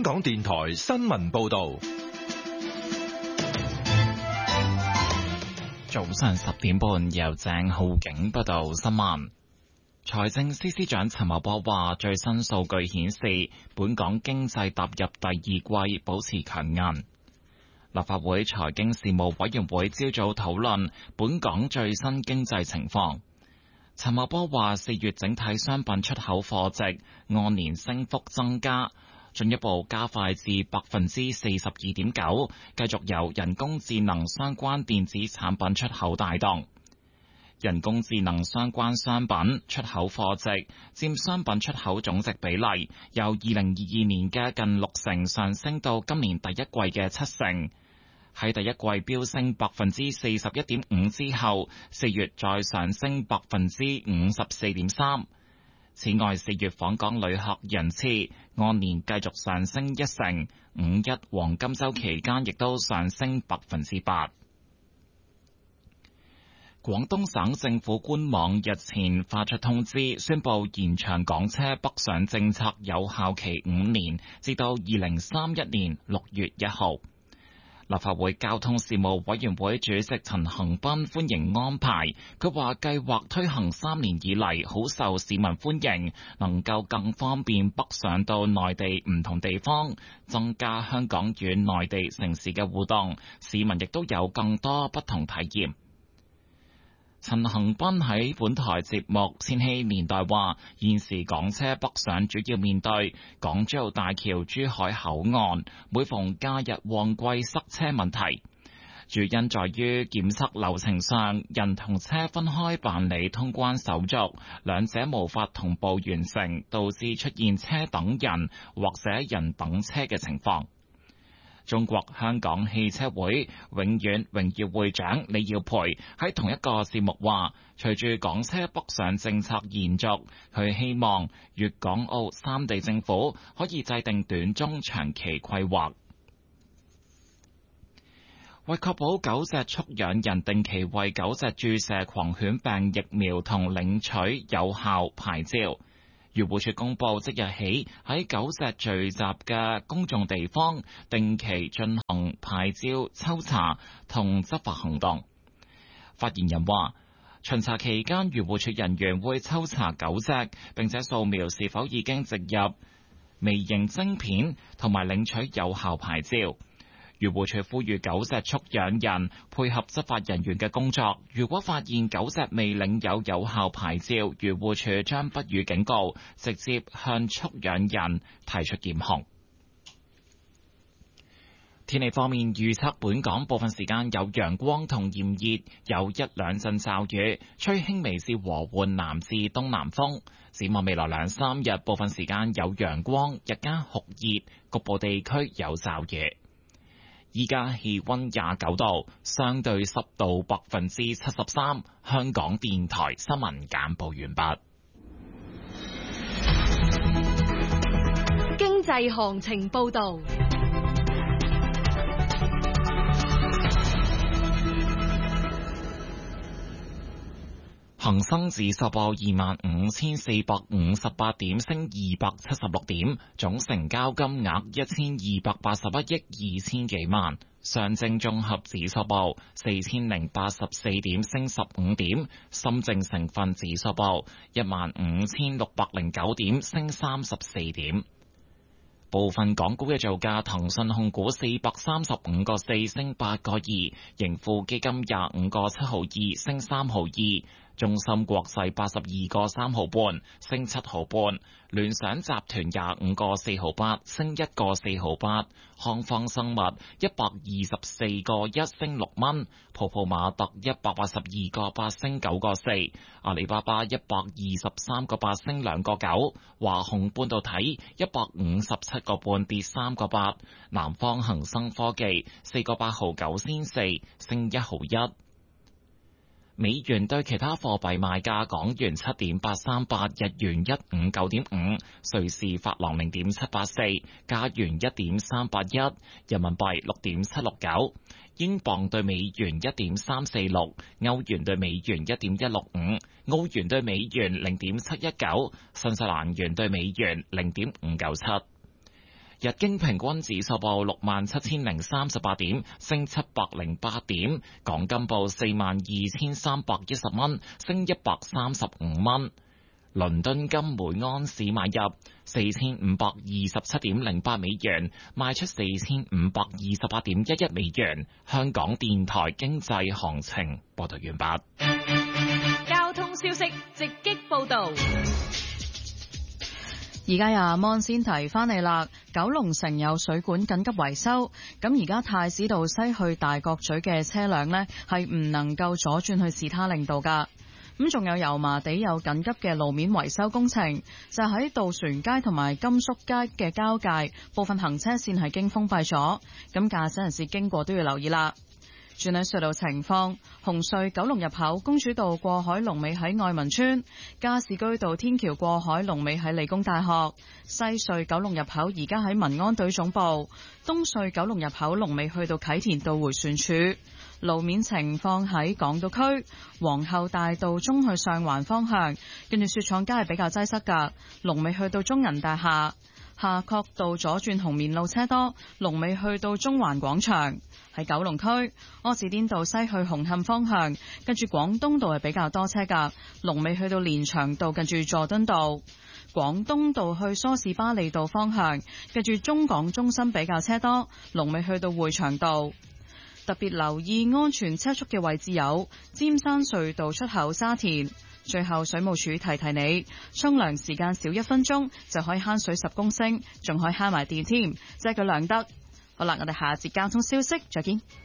港電台新聞報道。 早上10點半，由鄭浩景報道新聞。財政司司長陳茂波話，最新數據顯示，本港經濟踏入第二季，保持強韌。立法會財經事務委員會朝早討論本港最新經濟情況。陳茂波話，4月整體商品出口貨值按年升幅增加，進一步加快至42.9%，繼續由人工智能相關電子產品出口帶動。人工智能相關商品出口貨值佔商品出口總值比例，由2022年嘅近60%上升到今年第一季嘅70%。喺第一季飆升41.5%之後，4月再上升54.3%。此外，4月訪港旅客人次按年繼續上升1%，五一黃金週期間亦都上升8%。廣東省政府官網日前發出通知，宣布延長港車北上政策有效期5年，至到2031年6月1號。立法會交通事務委員會主席陳恒鑌歡迎安排，佢話計劃推行3年以嚟，好受市民歡迎，能夠更方便北上到內地唔同地方，增加香港與內地城市嘅互動，市民亦都有更多不同體驗。陳恒鑌喺本台節目《千禧年代》話，現時港車北上主要面對港珠澳大橋珠海口岸，每逢假日旺季塞車問題，主因在於檢測流程上，人同車分開辦理通關手續，兩者無法同步完成，導致出現車等人或者人等車嘅情況。中國香港汽車會永遠榮譽會長李耀培喺同一個節目話，隨住港車北上政策延續，佢希望粵港澳三地政府可以制定短中長期規劃，為確保狗隻畜養人定期為狗隻注射狂犬病疫苗同領取有效牌照。漁護署公布，即日起喺狗隻聚集嘅公眾地方定期進行牌照抽查同執法行動。發言人話，巡查期間，漁護署人員會抽查狗隻，並且掃描是否已經植入微型晶片，同埋領取有效牌照。漁護署呼籲狗隻畜養人配合執法人員嘅工作，如果發現狗隻未領有效牌照，漁護署將不予警告，直接向畜養人提出檢控。天氣方面預測，本港部分時間有陽光同炎熱，有一兩陣驟雨，吹輕微至和緩南至東南風。展望未來2-3日，部分時間有陽光，日間酷熱，局部地區有驟雨。依家氣溫29度，相對濕度73%。香港電台新聞簡報完畢。 經濟行情報道。 恒生指數報25,458點，升276點，總成交金額1281億2千幾萬。上證綜合指數報4084點，升15點。深證成分指數報15,609點，升34點。部分港股嘅造價，騰訊控股435個4升8個2，盈富基金25個7毫2升3毫2。中芯國際82個3毫半，升7毫半；聯想集團25個4毫8，升1個4毫8；康方生物124個1升6蚊；泡泡瑪特182個8升9個4；阿里巴巴123個8升2個9；華虹半導體157個半跌3個8；南方恒生科技4個8毫9仙4升1毫1。美元對其他貨幣賣價：港元7.838，日元159.5，瑞士法郎0.784，加元1.381，人民幣6.769，英鎊對美元1.346，歐元對美元1.165，澳元對美元0.719，新西蘭元對美元0.597。 日經平均指數報67,038點，升708點。港金報42,310蚊，升135蚊。倫敦金每安士買入4527.08美元，賣出4528.11美元。香港電台經濟行情報道完畢。 交通消息直擊報道。 而家阿芒先提翻嚟啦，九龍城有水管緊急維修，咁而家太子道西去大角咀嘅車輛呢，係唔能夠左轉去士他令道噶。咁仲有油麻地有緊急嘅路面維修工程，就喺渡船街同埋甘肅街嘅交界，部分行車線係經封閉咗，咁駕駛人士經過都要留意啦。轉喺隧道情況，紅隧九龍入口公主道過海龍尾喺愛民村，加士居道天橋過海龍尾喺理工大學，西隧九龍入口而家喺民安隊總部，東隧九龍入口龍尾去到啟田道迴旋處。路面情況喺港島區皇后大道中去上環方向，跟住雪廠街係比較擠塞噶，龍尾去到中銀大廈。夏慤道左轉紅棉路車多，龍尾去到中環廣場。喺九龍區柯士甸道西去紅磡方向，跟住廣東道係比較多車噶，龍尾去到連翔道近住佐敦道。廣東道去梳士巴利道方向，跟住中港中心比較車多，龍尾去到會場道。特別留意安全車速嘅位置有尖山隧道出口沙田。最後水務署提提你，沖涼時間少1分鐘就可以慳水10公升，仲可以慳埋電添，即係佢涼得。好啦，我哋下節交通消息再見。